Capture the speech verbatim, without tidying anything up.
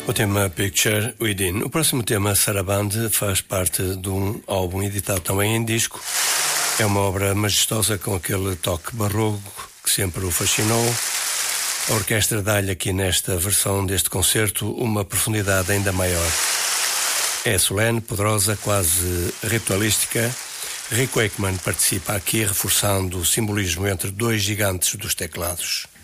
O tema Picture Within. O próximo tema, Sarabande, faz parte de um álbum editado também em disco. É uma obra majestosa com aquele toque barroco que sempre o fascinou. A orquestra dá-lhe aqui nesta versão deste concerto uma profundidade ainda maior. É solene, poderosa, quase ritualística. Rick Wakeman participa aqui reforçando o simbolismo entre dois gigantes dos teclados.